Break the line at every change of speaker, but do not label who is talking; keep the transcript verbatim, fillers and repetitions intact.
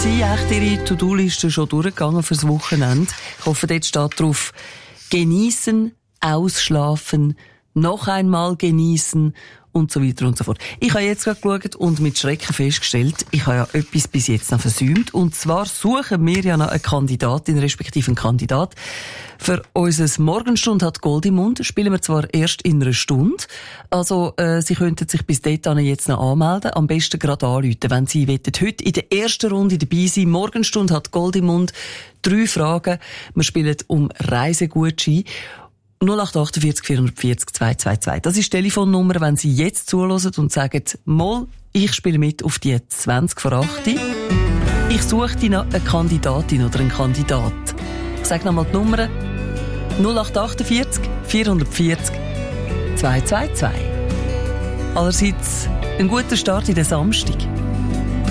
Sie echt Ihre To-Do-Liste schon durchgegangen fürs Wochenende? Ich hoffe, dort steht drauf: genießen, ausschlafen, noch einmal genießen und so weiter und so fort. Ich habe jetzt gerade geschaut und mit Schrecken festgestellt, ich habe ja etwas bis jetzt noch versäumt. Und zwar suchen wir ja noch eine Kandidatin, respektive einen Kandidat. Für unser Morgenstunde hat Gold im Mund spielen wir zwar erst in einer Stunde. Also, äh, Sie könnten sich bis dahin jetzt noch anmelden. Am besten gerade anrufen, wenn Sie wollen. Heute in der ersten Runde dabei sein. Morgenstunde hat Gold im Mund. Drei Fragen. Wir spielen um Reisegutschein. null acht acht vier vier vier null zwei zwei zwei. Das ist die Telefonnummer, wenn Sie jetzt zuhören und sagen, «Moll, ich spiele mit auf die zwanzig vor acht. Ich suche dir noch eine Kandidatin oder einen Kandidat.» Ich sage nochmal die Nummer: null acht acht vier vier vier null zwei zwei zwei. Allerseits ein guter Start in den Samstag.